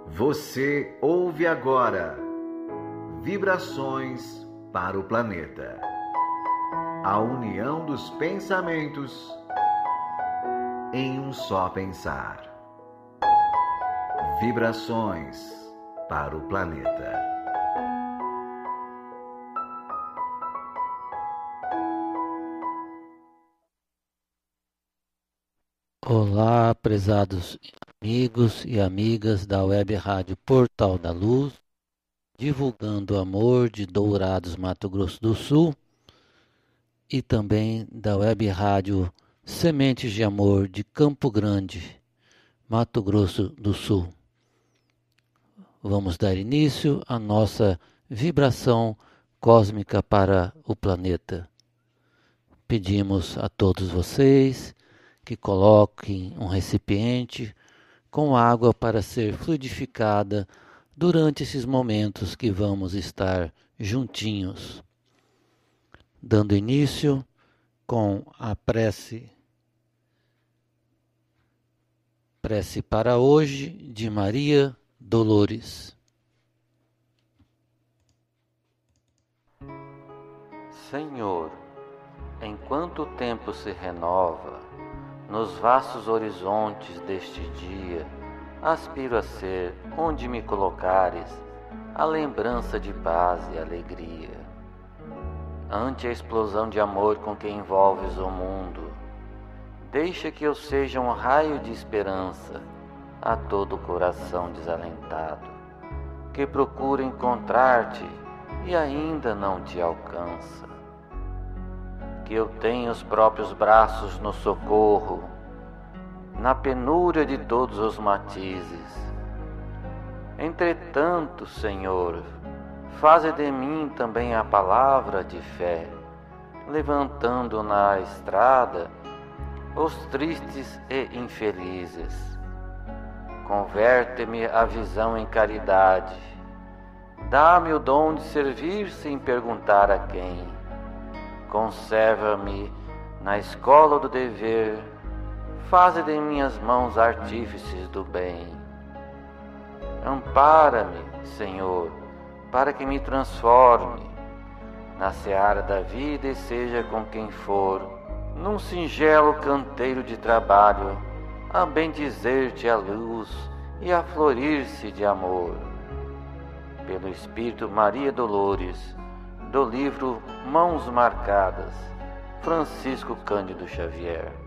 Você ouve agora Vibrações para o Planeta. A união dos pensamentos em um só pensar. Vibrações para o Planeta. Olá, prezados amigos e amigas da Web Rádio Portal da Luz, divulgando o amor de Dourados, Mato Grosso do Sul, e também da Web Rádio Sementes de Amor de Campo Grande, Mato Grosso do Sul. Vamos dar início à nossa vibração cósmica para o planeta. Pedimos a todos vocês que coloquem um recipiente com água para ser fluidificada durante esses momentos que vamos estar juntinhos. Dando início com a prece para hoje de Maria Dolores. Senhor, enquanto o tempo se renova, nos vastos horizontes deste dia, aspiro a ser, onde me colocares, a lembrança de paz e alegria. Ante a explosão de amor com que envolves o mundo, deixa que eu seja um raio de esperança a todo o coração desalentado, que procura encontrar-te e ainda não te alcança. Que eu tenha os próprios braços no socorro, na penúria de todos os matizes. Entretanto, Senhor, faze de mim também a palavra de fé, levantando na estrada os tristes e infelizes. Converte-me a visão em caridade, dá-me o dom de servir sem perguntar a quem. Conserva-me na escola do dever, faze de minhas mãos artífices do bem. Ampara-me, Senhor, para que me transforme na seara da vida e seja com quem for, num singelo canteiro de trabalho, a bendizer-te a luz e a florir-se de amor. Pelo Espírito Maria Dolores, do livro Mãos Marcadas, Francisco Cândido Xavier.